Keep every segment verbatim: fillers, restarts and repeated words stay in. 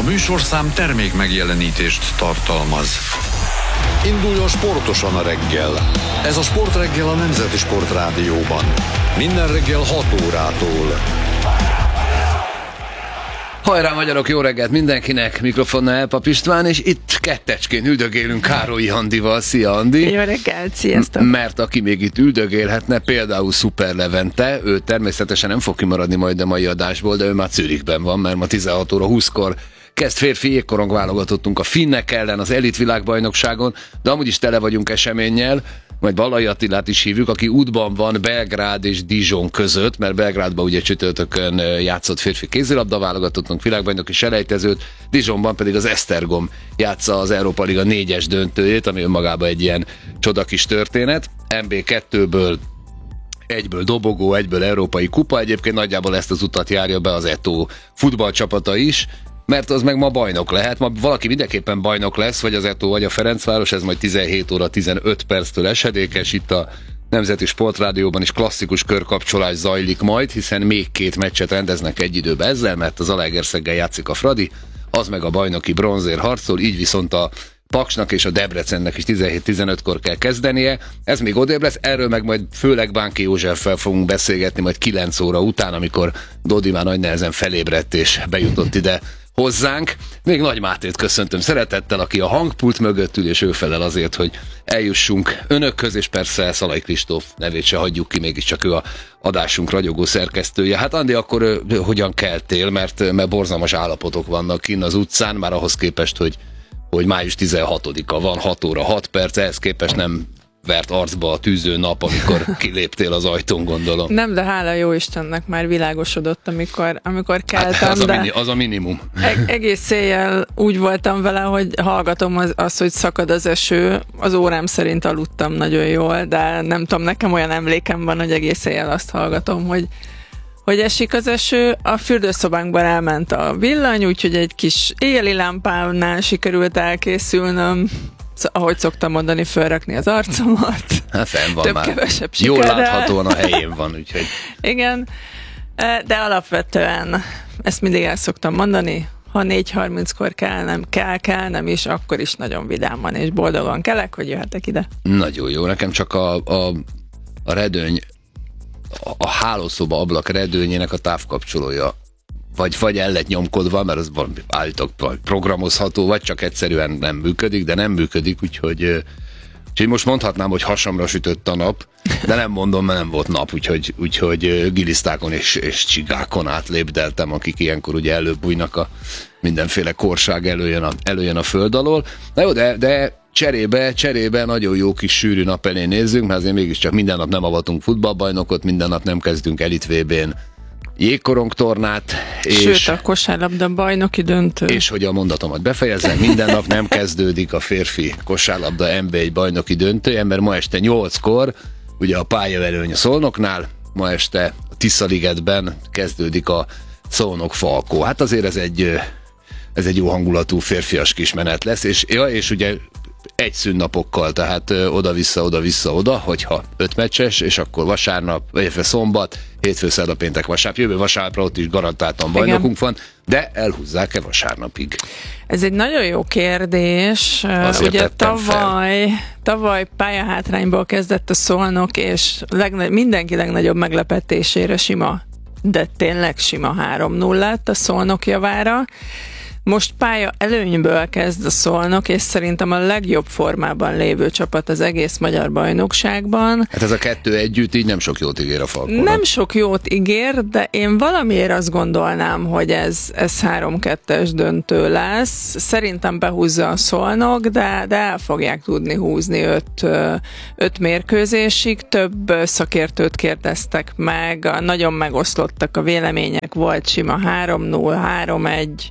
műsorszám termék megjelenítést tartalmaz. Induljon sportosan a reggel. Ez a Sportreggel a Nemzeti Sportrádióban. Minden reggel hat órától. Hajrá magyarok, jó reggelt mindenkinek, mikrofonnál Elpap István, és itt kettecskén üldögélünk Károlyi Andival. Szia, Andi! Jó reggelt, sziasztok! Mert aki még itt üldögélhetne, például Szuper Levente, ő természetesen nem fog kimaradni majd a mai adásból, de ő már Zürichben van, mert ma tizenhat óra húszkor kezd férfi jégkorong válogatottunk a finnek ellen az elit világbajnokságon, de amúgy is tele vagyunk eseménnyel, majd Ballai Attilát is hívjuk, aki útban van Belgrád és Dijon között, mert Belgrádban ugye csütörtökön játszott férfi kézilabda válogatottunk világbajnoki selejtezőt, Dijonban pedig az Esztergom játsza az Európa Liga négyes döntőjét, ami önmagában egy ilyen csoda kis történet. em bé kettőből egyből dobogó, egyből európai kupa, egyébként nagyjából ezt az utat járja be az Eto futballcsapata is, mert az meg ma bajnok lehet, ma valaki mindenképpen bajnok lesz, vagy az Eto, vagy a Ferencváros, ez majd tizenhét óra tizenöt perctől esedékes, itt a Nemzeti Sportrádióban is klasszikus körkapcsolás zajlik majd, hiszen még két meccset rendeznek egy időben ezzel, mert az Zalaegerszeggel játszik a Fradi, az meg a bajnoki bronzért harcol, így viszont a Paksnak és a Debrecennek is tizenhét tizenötkor kell kezdenie, ez még odébb lesz, erről meg majd főleg Bánki Józseffel fogunk beszélgetni majd kilenc óra után, amikor Dodi már nagy nehezen felébredt és bejutott ide hozzánk. Még Nagy Mátét köszöntöm szeretettel, aki a hangpult mögött ül, és ő felel azért, hogy eljussunk önökhöz, és persze Szalai Kristóf nevét se hagyjuk ki, mégiscsak ő a adásunk ragyogó szerkesztője. Hát Andi, akkor ő, hogyan keltél, mert, mert borzalmas állapotok vannak kinn az utcán, már ahhoz képest, hogy, hogy május tizenhatodika van, hat óra hat perc, ehhez képest nem vert arcba a tűző nap, amikor kiléptél az ajtón, gondolom. Nem, de hála jó Istennek már világosodott, amikor, amikor keltem. Hát az, de a mini, az a minimum. Eg- egész éjjel úgy voltam vele, hogy hallgatom az, az, hogy szakad az eső. Az órám szerint aludtam nagyon jól, de nem tudom, nekem olyan emlékem van, hogy egész éjjel azt hallgatom, hogy hogy esik az eső, a fürdőszobánkban elment a villany, úgyhogy egy kis éjjeli lámpánál sikerült elkészülnöm, ahogy szoktam mondani, felrakni az arcomat. Hát fenn van több, már. Kevesebb Jól sikerrel. láthatóan a helyén van, úgyhogy. Igen, de alapvetően ezt mindig el szoktam mondani, ha négy harminckor kell, nem kell, kell, nem is, akkor is nagyon vidáman és boldogan kelek, hogy jöhetek ide. Nagyon jó, nekem csak a, a, a redőny, a, a hálószoba ablak redőnyének a távkapcsolója vagy, vagy el lett nyomkodva, mert az állítok programozható, vagy csak egyszerűen nem működik, de nem működik, úgyhogy, úgyhogy most mondhatnám, hogy hasamra sütött a nap, de nem mondom, mert nem volt nap, úgyhogy, úgyhogy gilisztákon és, és csigákon átlépdeltem, akik ilyenkor ugye előbújnak a mindenféle korság előjön a, előjön a föld alól. Na jó, de, de cserébe, cserébe nagyon jó kis sűrű nap elé nézzünk, mert azért mégiscsak minden nap nem avatunk futballbajnokot, minden nap nem kezdünk elit vé bén jégkorongtornát. Sőt, és, a kosárlabda bajnoki döntő. És hogy a mondatomat befejezem, minden nap nem kezdődik a férfi kosárlabda en bé egy bajnoki döntő, mert ma este nyolckor, ugye a pályaverőny a Szolnoknál, ma este a Tiszaligetben kezdődik a Szolnok-Falkó. Hát azért ez egy, ez egy jó hangulatú férfias kis menet lesz, és, ja, és ugye egy szünnapokkal, tehát oda-vissza, oda-vissza, oda, hogyha öt meccses, és akkor vasárnap, vagy szombat, hétfő, szerda, péntek, vasárnap, jövő vasárnapra ott is garantáltan bajnokunk van, de elhúzzák-e vasárnapig? Ez egy nagyon jó kérdés. Azért ugye tavaly, fel. tavaly pályahátrányból kezdett a Szolnok, és legna- mindenki legnagyobb meglepetésére sima, de tényleg sima három null lett a Szolnok javára. Most pálya előnyből kezd a Szolnok, és szerintem a legjobb formában lévő csapat az egész magyar bajnokságban. Hát ez a kettő együtt így nem sok jót ígér a Falkónak. Nem sok jót ígér, de én valamiért azt gondolnám, hogy ez, ez három kettes döntő lesz. Szerintem behúzza a Szolnok, de, de el fogják tudni húzni öt, öt mérkőzésig. Több szakértőt kérdeztek meg, nagyon megoszlottak a vélemények, volt sima három null, három egy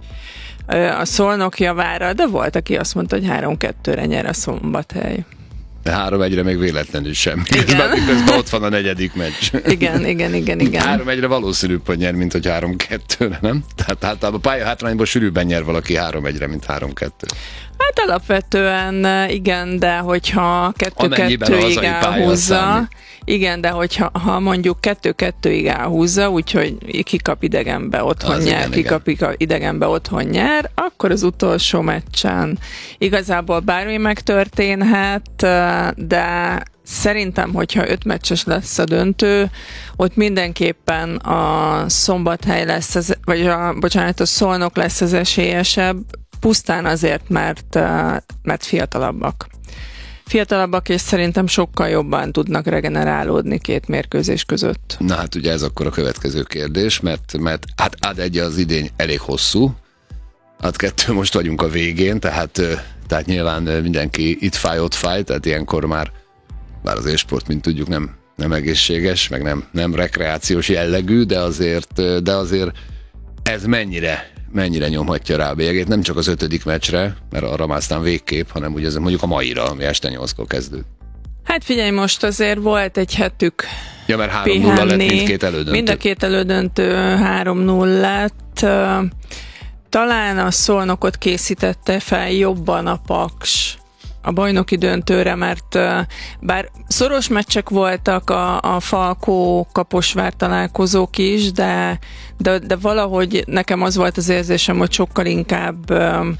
a Szolnok javára, de volt, aki azt mondta, hogy három kettőre nyer a Szombathely. De három egyre még véletlenül sem. Közben, közben ott van a negyedik meccs. Igen, igen, igen, igen. három egyre valószínűbb, hogy nyer, mint hogy három kettőre, nem? Tehát általában a pályahátrányból sűrűbben nyer valaki három egyre, mint három kettő. Hát alapvetően igen, de hogyha kettő-kettőig elhúzza, igen, de hogyha ha mondjuk kettő-kettőig elhúzza, úgyhogy kikap idegenbe otthon az nyer, igen, kikap igen. idegenbe otthon nyer, akkor az utolsó meccsen igazából bármi megtörténhet, de szerintem, hogyha öt meccses lesz a döntő, ott mindenképpen a Szombathely lesz, az, vagy a, bocsánat, a Szolnok lesz az esélyesebb, pusztán azért, mert, mert fiatalabbak. Fiatalabbak, és szerintem sokkal jobban tudnak regenerálódni két mérkőzés között. Na hát ugye ez akkor a következő kérdés, mert, mert hát ad egy az idény elég hosszú, ad kettő most vagyunk a végén, tehát, tehát nyilván mindenki itt fáj, ott fáj, tehát ilyenkor már bár az élsport, mint tudjuk, nem, nem egészséges, meg nem, nem rekreációs jellegű, de azért, de azért ez mennyire, mennyire nyomhatja rá a bélyegét, nem csak az ötödik meccsre, mert arra már aztán végképp, hanem ugye ez mondjuk a maira, ami este nyolckor kezdődik. Hát figyelj, most azért volt egy hetük ja, mert három nulla lett mindkét elődöntő. Mind a két elődöntő három nulla lett. Talán a Szolnokot készítette fel jobban a Paks a bajnoki döntőre, mert bár szoros meccsek voltak a, a Falkó-Kaposvár találkozók is, de, de, de valahogy nekem az volt az érzésem, hogy sokkal inkább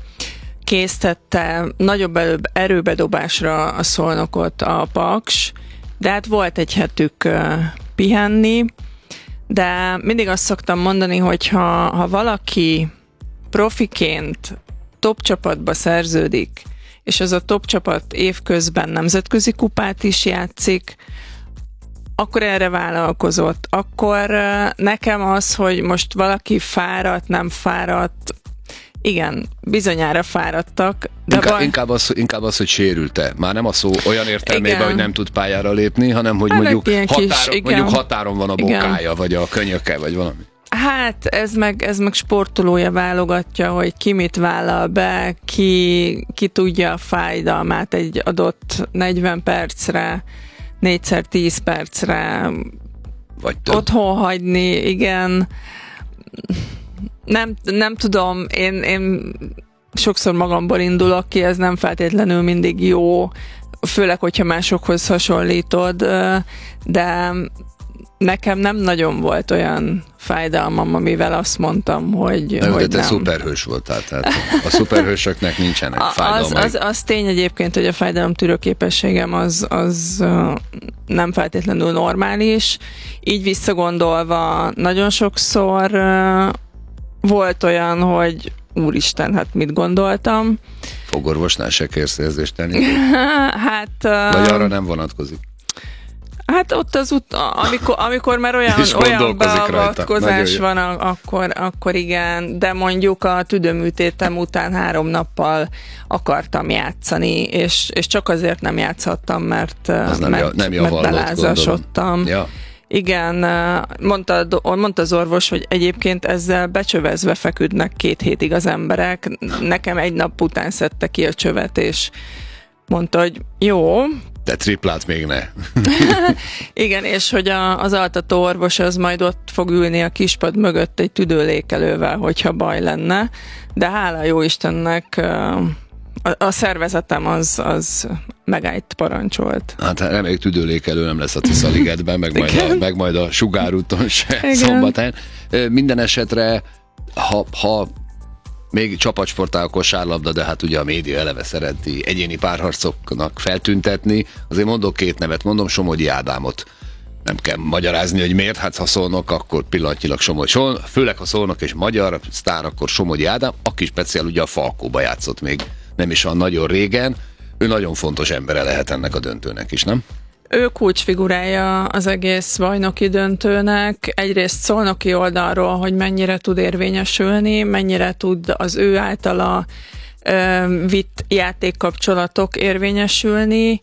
késztette nagyobb előbb erőbedobásra a Szolnokot a Paks, de hát volt egy hetük pihenni, de mindig azt szoktam mondani, hogy ha, ha valaki profiként top csapatba szerződik, és az a top csapat évközben nemzetközi kupát is játszik, akkor erre vállalkozott. Akkor nekem az, hogy most valaki fáradt, nem fáradt, igen, bizonyára fáradtak. De inkább, baj... inkább, az, inkább az, hogy sérült-e. Már nem a szó olyan értelmében, igen. hogy nem tud pályára lépni, hanem hogy mondjuk, határon, kis, mondjuk határon van a bokája, igen. vagy a könyöke, vagy valami. Hát ez meg, ez meg sportolója válogatja, hogy ki mit vállal be, ki, ki tudja a fájdalmát egy adott negyven percre, négyszer tíz percre vagy több. Otthon hagyni, igen. Nem, nem tudom, én, én sokszor magamból indulok ki, ez nem feltétlenül mindig jó, főleg, hogyha másokhoz hasonlítod, de nekem nem nagyon volt olyan fájdalmam, amivel azt mondtam, hogy, nem, hogy de te nem. szuperhős voltál, tehát a szuperhősöknek nincsenek fájdalmai. Az, az, az tény egyébként, hogy a fájdalomtűrő képességem az, az nem feltétlenül normális. Így visszagondolva nagyon sokszor volt olyan, hogy úristen, hát mit gondoltam. Fogorvosnál se kérsz érzést tenni? Hát... Vagy arra nem vonatkozik? Hát ott az ut- amikor, amikor már olyan, olyan beavatkozás van, akkor, akkor igen, de mondjuk a tüdőműtétem után három nappal akartam játszani, és, és csak azért nem játszhattam, mert, az nem mert, ja, nem mert belázasodtam. Ja. Igen, mondta, mondta az orvos, hogy egyébként ezzel becsövezve feküdnek két hétig az emberek. Nekem egy nap után szedte ki a csövet, és mondta, hogy jó. De triplát még ne. Igen, és hogy a, az altató orvos az majd ott fog ülni a kispad mögött egy tüdőlékelővel, hogyha baj lenne. De hála jó Istennek a, a szervezetem az, az megállt parancsolt. Hát reméljük tüdőlékelő nem lesz a Tisza-ligetben, meg majd a, meg majd a Sugárúton se Szombathelyen. Minden esetre, ha, ha még csapatsportál a kosárlabda, de hát ugye a média eleve szereti egyéni párharcoknak feltüntetni. Azért mondok két nevet, mondom Somogyi Ádámot. Nem kell magyarázni, hogy miért, hát ha Szolnok, akkor pillanatnyilag Somogyi. Főleg ha Szolnok és magyar sztár, akkor Somogyi Ádám, aki speciál ugye a Falkóba játszott még nem is olyan nagyon régen. Ő nagyon fontos embere lehet ennek a döntőnek is, nem? Ő kulcsfigurája az egész bajnoki döntőnek. Egyrészt szolnoki oldalról, hogy mennyire tud érvényesülni, mennyire tud az ő általa ö, vitt játékkapcsolatok érvényesülni.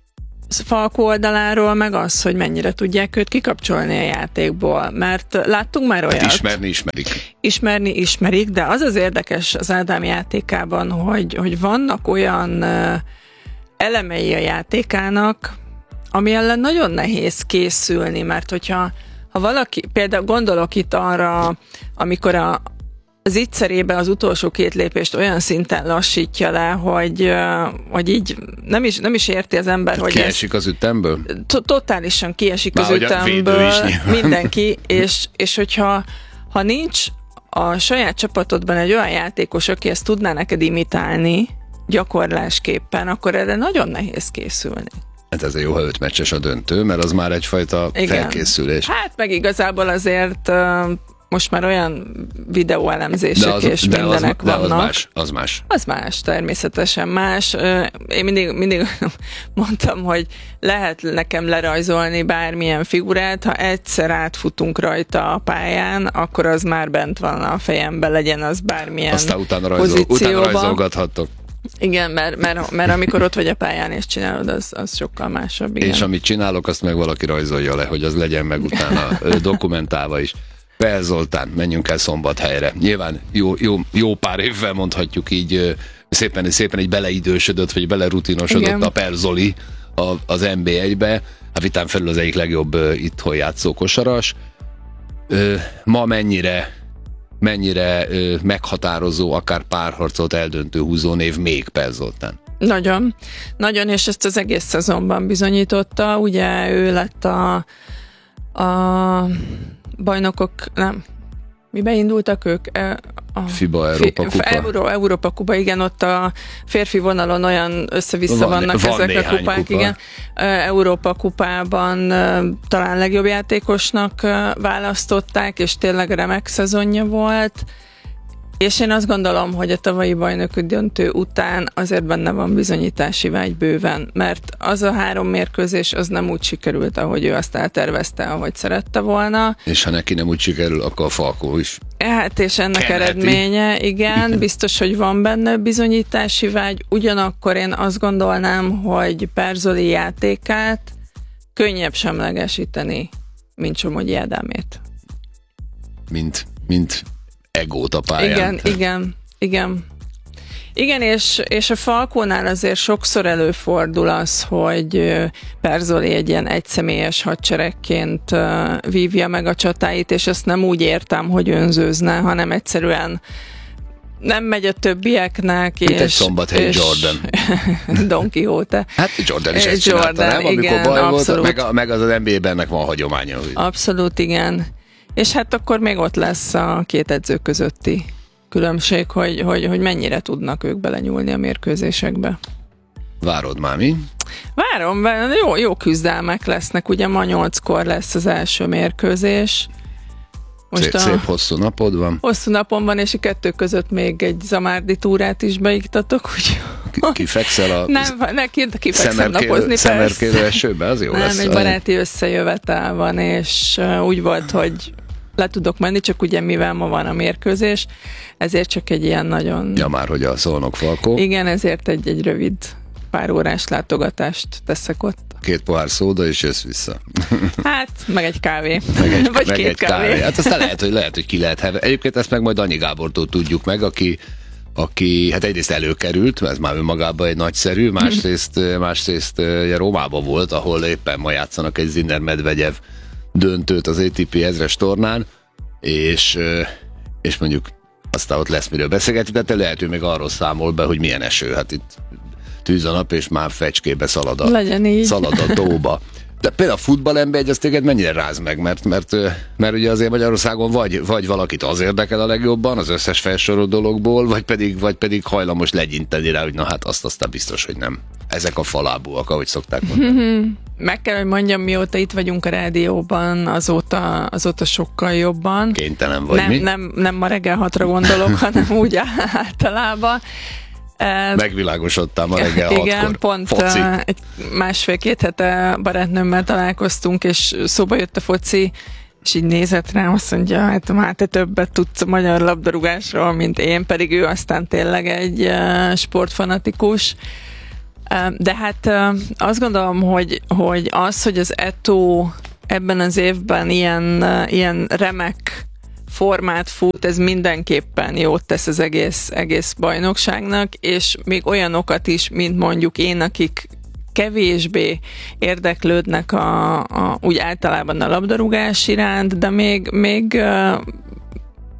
Falkó oldaláról meg az, hogy mennyire tudják őt kikapcsolni a játékból. Mert láttunk már olyat. Hát ismerni ismerik. Ismerni ismerik, de az az érdekes az Ádám játékában, hogy, hogy vannak olyan ö, elemei a játékának, ami ellen nagyon nehéz készülni, mert hogyha ha valaki, például gondolok itt arra, amikor a, az ígyszerébe az utolsó két lépést olyan szinten lassítja le, hogy, hogy így nem is, nem is érti az ember, hogy kiesik az ütemből? Totálisan kiesik az ütemből mindenki, és, és hogyha ha nincs a saját csapatodban egy olyan játékos, aki ezt tudná neked imitálni gyakorlásképpen, akkor erre nagyon nehéz készülni. Hát ez jó, ha öt meccses a döntő, mert az már egyfajta igen. felkészülés. Hát meg igazából azért uh, most már olyan videóelemzések az, és mindenek az, vannak. Az más, az más. Az más, természetesen más. Uh, én mindig, mindig mondtam, hogy lehet nekem lerajzolni bármilyen figurát, ha egyszer átfutunk rajta a pályán, akkor az már bent van a fejemben, legyen az bármilyen aztán utána, rajzol, utána rajzolgathattok. Igen, mert, mert, mert amikor ott vagy a pályán és csinálod, az, az sokkal másabb. Igen. És amit csinálok, azt meg valaki rajzolja le, hogy az legyen meg utána dokumentálva is. Pell Zoltán, menjünk el Szombathelyre. Nyilván jó, jó, jó pár évvel mondhatjuk így, szépen, szépen egy beleidősödött, vagy belerutinosodott igen. a Pell Zoli az en bé egybe. A vitán felül az egyik legjobb itthon játszó kosaras. Ma mennyire mennyire ö, meghatározó, akár párharcot eldöntő húzónév még Pell Zoltán. Nagyon. Nagyon, és ezt az egész szezonban bizonyította. Ugye ő lett a, a bajnokok, nem, mibe indultak ők? A FIBA Európa Kupa. Euró, Európa Kupa, igen, ott a férfi vonalon olyan össze-vissza van, vannak van ezek a kupák, kupa. Igen. Európa Kupában talán legjobb játékosnak választották, és tényleg remek szezonja volt. És én azt gondolom, hogy a tavalyi bajnoki döntő után azért benne van bizonyítási vágy bőven, mert az a három mérkőzés az nem úgy sikerült, ahogy ő azt eltervezte, ahogy szerette volna. És ha neki nem úgy sikerül, akkor a Falkó is. Hát és ennek kenheti. Eredménye, igen, biztos, hogy van benne bizonyítási vágy, ugyanakkor én azt gondolnám, hogy Pell Zoli játékát könnyebb semlegesíteni, mint Somogyi Ádámét. Mint, mint egót a pályán. Igen, igen, igen. Igen, és, és a Falkónál azért sokszor előfordul az, hogy Pell Zoli egy ilyen egyszemélyes hadseregként vívja meg a csatáit, és ezt nem úgy értem, hogy önzőzne, hanem egyszerűen nem megy a többieknek. Mint és, egy Szombathely Jordan. Don Quixote. Hát Jordan is ezt csinálta, Jordan, nem? Amikor igen, baj abszolút. volt, meg, meg az az en bé á-ben ennek van hagyománya. Hogy... Abszolút, igen. És hát akkor még ott lesz a két edző közötti különbség, hogy, hogy, hogy mennyire tudnak ők belenyúlni a mérkőzésekbe. Várod már, mi? Várom, jó, jó küzdelmek lesznek, ugye ma nyolckor lesz az első mérkőzés. Most szép, a szép hosszú napod van. Hosszú napom van, és a kettő között még egy zamárdi túrát is beiktatok, úgy. Kifekszel a... Nem, ne, kifekszem napozni, szemerkélő esőbe, az jó nem, lesz. Nem, egy baráti összejövetel van, és úgy volt, hogy le tudok menni, csak ugye mivel ma van a mérkőzés, ezért csak egy ilyen nagyon... Ja, már, hogy a Szolnok-Falkó. Igen, ezért egy, egy rövid pár órás látogatást teszek ott. Két pohár szóda, és jössz vissza. Hát, meg egy kávé. Meg egy, Vagy meg két egy kávé. kávé. Hát aztán lehet, hogy, lehet, hogy ki lehet heve. Egyébként ezt meg majd Annyi Gábortól tudjuk meg, aki, aki hát egyrészt előkerült, ez már önmagában egy nagyszerű, másrészt, másrészt ugye Rómában volt, ahol éppen ma játszanak egy Zinner Medvegyev döntőt az á té pé ezres tornán, és, és mondjuk aztán ott lesz miről beszélgetni, de lehet, hogy még arról számol be, hogy milyen eső. Hát itt tűz a nap, és már fecskébe szalad a, szalad a tóba. De például a futballembe egy, az téged mennyire ráz meg, mert, mert, mert ugye azért Magyarországon vagy, vagy valakit az érdekel a legjobban, az összes felsorolt dologból, vagy pedig, vagy pedig hajlamos legyinteni rá, hogy na hát azt aztán biztos, hogy nem. Ezek a falábúak, ahogy szokták mondani. Meg kell, hogy mondjam, mióta itt vagyunk a rádióban, azóta, azóta sokkal jobban. Kénytelen vagy nem, mi? Nem, nem ma reggel hatra gondolok, hanem úgy általában. Megvilágosodtál ma reggel hatkor. Igen, pont foci. egy másfél-két hete barátnőmmel találkoztunk, és szóba jött a foci, és így nézett rám, azt mondja, hát már te többet tudsz a magyar labdarúgásról, mint én, pedig ő aztán tényleg egy sportfanatikus. De hát azt gondolom, hogy, hogy az, hogy az é té o ebben az évben ilyen, ilyen remek formát fut, ez mindenképpen jót tesz az egész, egész bajnokságnak, és még olyanokat is, mint mondjuk én, akik kevésbé érdeklődnek a, a, úgy általában a labdarúgás iránt, de még, még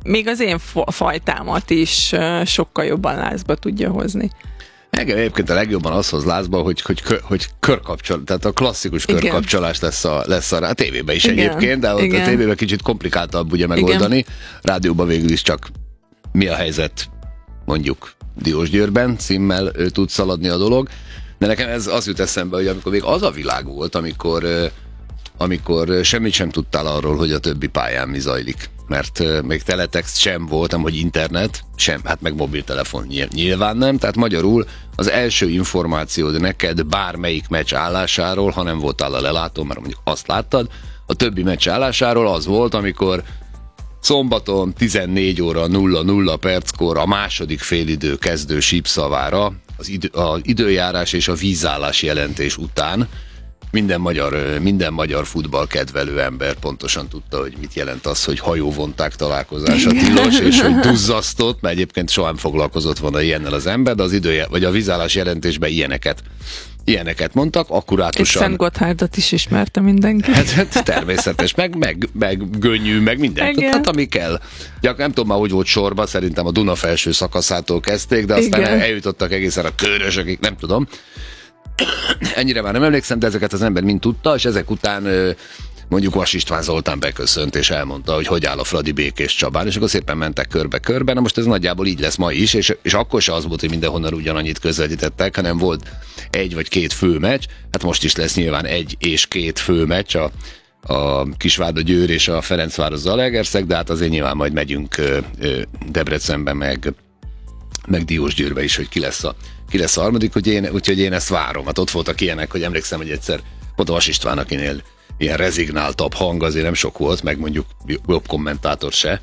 még az én fajtámat is sokkal jobban lázba tudja hozni. Engem egyébként a legjobban az hoz lázba, hogy, hogy, hogy körkapcsol, tehát a klasszikus körkapcsolás lesz a, lesz a, a tévében is. Igen. Egyébként, de ott igen. A tévében kicsit komplikáltabb ugye megoldani. Igen. Rádióban végül is csak mi a helyzet mondjuk Diósgyőrben címmel tud szaladni a dolog. De nekem ez az jut eszembe, hogy amikor még az a világ volt, amikor, amikor semmit sem tudtál arról, hogy a többi pályán mi zajlik. Mert még teletext sem volt, hogy internet sem, hát meg mobiltelefon nyilván nem, tehát magyarul az első információd neked bármelyik meccs állásáról, ha nem voltál a lelátón, mert mondjuk azt láttad, a többi meccs állásáról az volt, amikor szombaton tizennégy óra nulla nulla perckor a második félidő kezdő sípszavára az, idő, az időjárás és a vízállás jelentés után minden magyar, minden magyar futballkedvelő ember pontosan tudta, hogy mit jelent az, hogy hajóvonták találkozása tilos, és hogy duzzasztott, mert egyébként soha nem foglalkozott volna ilyennel az ember, de az idője, vagy a vízállás jelentésben ilyeneket Ilyeneket mondtak, akkurátusan. És Szent Gotthárdot is ismerte mindenki. Hát, hát természetes, meg, meg, meg gönnyű, meg mindent. Hát ami kell. Gyak, nem tudom már, hogy volt sorba, szerintem a Duna felső szakaszától kezdték, de aztán igen. eljutottak egészen a Körösökig, nem tudom. Ennyire már nem emlékszem, de ezeket az ember mind tudta, és ezek után mondjuk Vas István Zoltán beköszönt, és elmondta, hogy hogy áll a Fradi Békés Csabán, és akkor szépen mentek körbe-körbe. Na most ez nagyjából így lesz ma is, és, és akkor se az volt, hogy mindenhonnan ugyanannyit közvetítettek, hanem volt egy vagy két főmeccs, hát most is lesz nyilván egy és két főmeccs, a, a Kisvárda Győr és a Ferencváros Zalaegerszeg, de hát azért nyilván majd megyünk ö, ö, Debrecenbe, meg, meg Diósgyőrbe is, hogy ki lesz a, ki lesz a harmadik, hogy én, úgyhogy én ezt várom. Hát ott voltak ilyenek, hogy emlékszem, hogy egyszer pont a Vas István, akinél ilyen rezignáltabb hang azért nem sok volt, meg mondjuk jobb kommentátor se,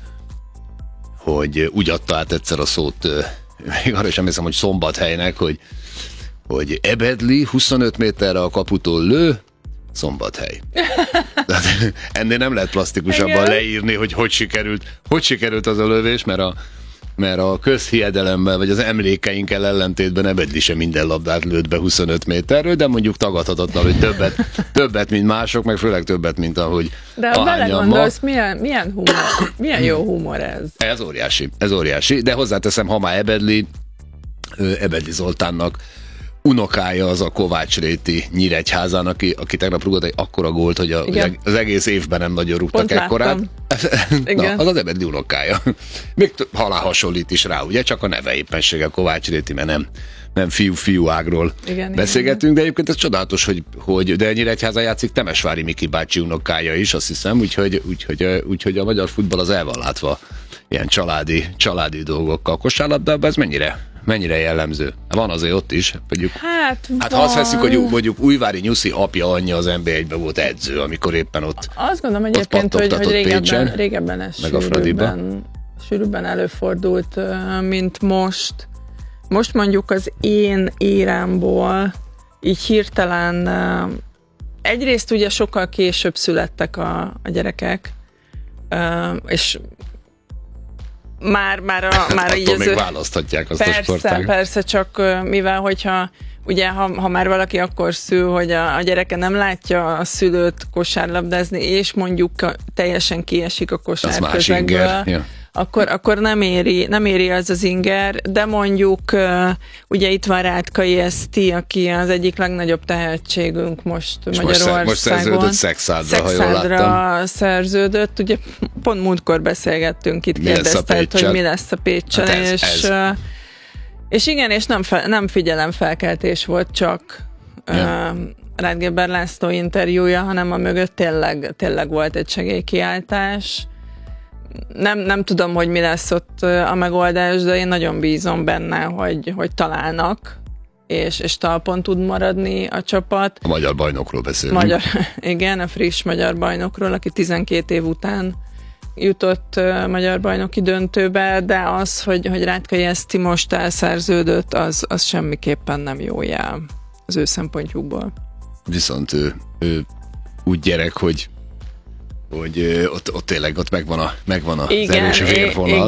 hogy úgy adta át egyszer a szót, még arra is emlékszem, hogy Szombathelynek, hogy, hogy Ebedli huszonöt méterre a kaputól lő, Szombathely. Ennél nem lehet plastikusabban leírni, hogy hogy sikerült, hogy sikerült az a lövés, mert a mert a közhiedelemmel, vagy az emlékeinkkel ellentétben Ebedli sem minden labdát lőtt be huszonöt méterről, de mondjuk tagadhatatlan, hogy többet, többet, mint mások, meg főleg többet, mint ahogy de ha belegondolsz, milyen, milyen humor, milyen jó humor ez. Ez óriási, ez óriási, de hozzáteszem, ha már Ebedli, Ebedli Zoltánnak unokája az a Kovács Réti Nyíregyházán, aki, aki tegnap rúgott egy akkora gólt, hogy a, az egész évben nem nagyon rúgtak ekkorát. Na, az az Ebedli unokája. Még halál hasonlít is rá, ugye? Csak a neve éppenséggel Kovács Réti, mert nem, nem fiú-fiú ágról igen, beszélgetünk, igen. De egyébként ez csodálatos, hogy, hogy de Nyíregyházán játszik Temesvári Miki bácsi unokája is, azt hiszem, úgyhogy, úgyhogy, úgyhogy a magyar futball az el van látva ilyen családi, családi dolgokkal. Kosárlabdában ez mennyire Mennyire jellemző? Van azért ott is. Mondjuk, hát, hát ha azt veszik, hogy mondjuk Újvári Nyuszi apja anyja az en bé egyben volt edző, amikor éppen ott azt gondolom egyébként, hogy, hogy régebben, régebben ez sűrűbben, sűrűbben előfordult, mint most. Most mondjuk az én érámból így hirtelen egyrészt ugye sokkal később születtek a, a gyerekek, és Már, már, a, már így az még választhatják azt persze, a sportág. Persze, csak mivel, hogyha ugye, ha, ha már valaki akkor szül, hogy a, a gyereke nem látja a szülőt kosárlabdázni, és mondjuk teljesen kiesik a kosárközegből, ja. akkor, akkor nem éri, nem éri az az inger, de mondjuk ugye itt van Rátkai Eszti, aki az egyik legnagyobb tehetségünk most és Magyarországon. Most szerződött Szexádra, ha jól láttam. szerződött, ugye pont múltkor beszélgettünk, itt kérdezted, hogy mi lesz a Pécsen, hát ez, és, ez. és igen, és nem, fe, nem figyelemfelkeltés volt csak ja. uh, Rádgéber László interjúja, hanem a mögött tényleg, tényleg volt egy segélykiáltás. Nem, nem tudom, hogy mi lesz ott a megoldás, de én nagyon bízom benne, hogy, hogy találnak, és, és talpon tud maradni a csapat. A magyar bajnokról beszélünk. Magyar, igen, a friss magyar bajnokról, aki tizenkét év után jutott uh, magyar bajnoki döntőbe, de az, hogy, hogy Rátkai Eszti most elszerződött, az, az semmiképpen nem jó jel az ő szempontjukból. Viszont ő, ő úgy gyerek, hogy hogy ott, ott tényleg ott megvan, a, megvan az igen, erős vérvonal.